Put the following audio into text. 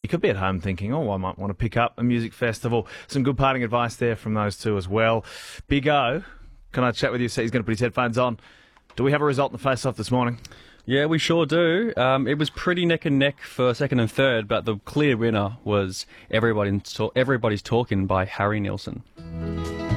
you could be at home thinking, oh, I might want to pick up a music festival. Some good parting advice there from those two as well. Big O, can I chat with you? So he's going to put his headphones on. Do we have a result in the face-off this morning? Yeah, we sure do. It was pretty neck and neck for second and third, but the clear winner was Everybody's Talking by Harry Nilsson.